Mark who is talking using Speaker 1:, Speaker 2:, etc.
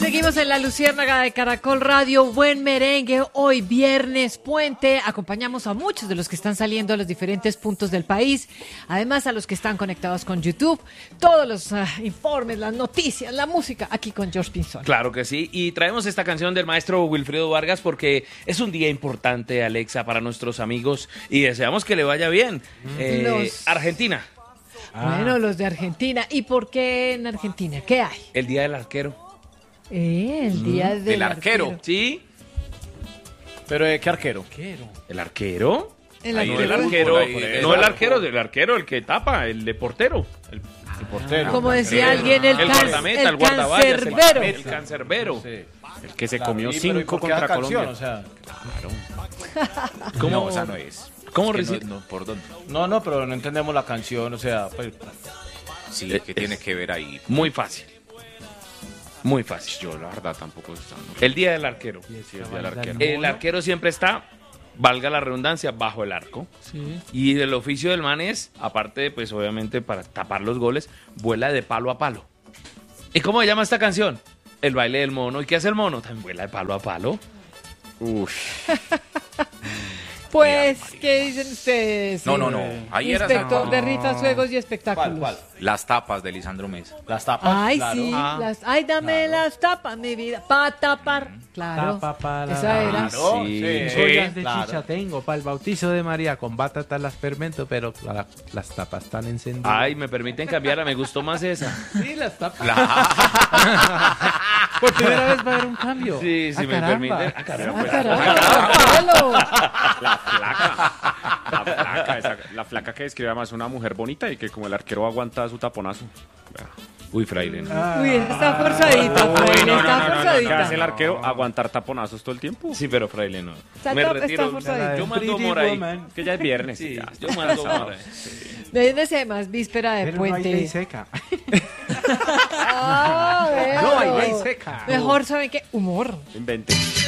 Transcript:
Speaker 1: Seguimos en La Luciérnaga de Caracol Radio, buen merengue, hoy viernes puente, acompañamos a muchos de los que están saliendo a los diferentes puntos del país, además a los que están conectados con YouTube, todos los informes, las noticias, la música, aquí con George Pinzón.
Speaker 2: Claro que sí, y traemos esta canción del maestro Wilfrido Vargas porque es un día importante, Alexa, para nuestros amigos y deseamos que le vaya bien. Argentina.
Speaker 1: Bueno, los de Argentina. ¿Y por qué en Argentina? ¿Qué hay?
Speaker 2: El Día del Arquero.
Speaker 1: El Día del
Speaker 2: Arquero. ¿Sí?
Speaker 3: ¿Pero de qué arquero?
Speaker 2: ¿El arquero?
Speaker 1: El
Speaker 2: Ahí,
Speaker 1: arquero.
Speaker 2: No el arquero, el que tapa, el de portero. El
Speaker 3: portero.
Speaker 1: Como decía alguien, el
Speaker 2: guardameta, el guardaballas,
Speaker 1: cancerbero.
Speaker 2: El cancerbero.
Speaker 3: Sí.
Speaker 4: El que se comió
Speaker 3: Sí, pero ¿y
Speaker 4: 5
Speaker 3: por qué la
Speaker 4: contra
Speaker 3: canción?
Speaker 4: Colombia.
Speaker 3: O sea,
Speaker 2: ¿Cómo?
Speaker 4: No, esa no es.
Speaker 2: ¿Cómo
Speaker 4: Es que
Speaker 2: recibe?
Speaker 4: no, ¿por dónde?
Speaker 3: no, pero no entendemos la canción, o sea, pues,
Speaker 4: Sí, ¿qué tiene que ver ahí?
Speaker 2: Muy fácil. Muy fácil.
Speaker 4: Yo la verdad tampoco sé.
Speaker 2: El Día del Arquero.
Speaker 4: Sí, el día del arquero.
Speaker 2: El arquero siempre está, valga la redundancia, bajo el arco.
Speaker 1: Sí.
Speaker 2: Y el oficio del man es, aparte de, pues obviamente para tapar los goles, vuela de palo a palo. ¿Y cómo se llama esta canción? El baile del mono. ¿Y qué hace el mono? También vuela de palo a palo.
Speaker 4: Uf.
Speaker 1: Pues, ¿qué dicen ustedes?
Speaker 4: No. Ahí era
Speaker 1: Inspector de ritas, juegos y espectáculos.
Speaker 3: ¿cuál?
Speaker 4: las tapas de Lisandro Mesa.
Speaker 3: Las tapas.
Speaker 1: Ay,
Speaker 3: claro.
Speaker 1: sí, ay, dame las tapas, mi vida, para tapar. Claro,
Speaker 5: Tapa para
Speaker 1: esa era.
Speaker 3: Claro,
Speaker 2: Sí.
Speaker 3: sí.
Speaker 5: Ollas de
Speaker 3: claro.
Speaker 5: chicha tengo para el bautizo de María, con batatas las fermento, pero las tapas están encendidas.
Speaker 2: Ay, me permiten cambiarla, me gustó más esa.
Speaker 5: sí, las tapas. Por primera vez va a haber un cambio.
Speaker 2: Sí, sí, me
Speaker 5: caramba.
Speaker 2: permiten. Ah, caramba, pues.
Speaker 1: Caramba,
Speaker 4: La flaca que describe además una mujer bonita y que como el arquero aguanta su taponazo.
Speaker 2: Uy, fraile, no.
Speaker 1: Uy, está forzadita, Fraile, está
Speaker 4: ¿Qué
Speaker 1: forzadita.
Speaker 4: hace el arquero? Aguantar taponazos todo el tiempo.
Speaker 2: Sí, pero fraile no.
Speaker 1: Está
Speaker 2: Me
Speaker 1: está
Speaker 2: retiro.
Speaker 1: forzadita.
Speaker 2: Yo mando
Speaker 5: Pretty
Speaker 2: humor ahí.
Speaker 5: woman.
Speaker 4: Que ya es viernes.
Speaker 2: Sí,
Speaker 4: ya.
Speaker 2: yo mando humor ahí.
Speaker 1: Desde además víspera de
Speaker 5: Pero no hay ley
Speaker 1: puente.
Speaker 5: seca.
Speaker 1: Ah,
Speaker 5: No hay
Speaker 1: bueno.
Speaker 5: ley seca.
Speaker 1: Mejor, ¿saben qué? Humor.
Speaker 4: Invente.